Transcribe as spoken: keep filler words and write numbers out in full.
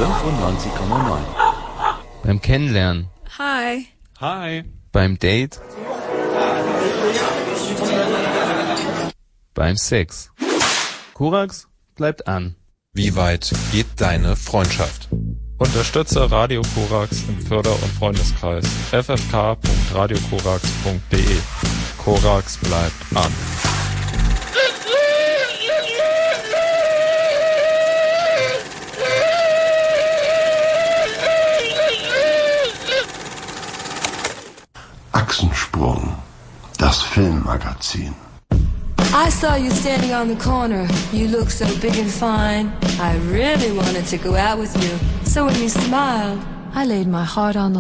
fünfundneunzig Komma neun. Beim Kennenlernen. Hi. Hi. Beim Date. Beim Sex. Korax bleibt an. Wie weit geht deine Freundschaft? Unterstütze Radio Korax im Förder- und Freundeskreis. f f k punkt radio korax punkt d e. Korax bleibt an. Achsensprung, das Filmmagazin. I saw you standing on the corner. You look so big and fine. I really wanted to go out with you. So when you smiled, I laid my heart on the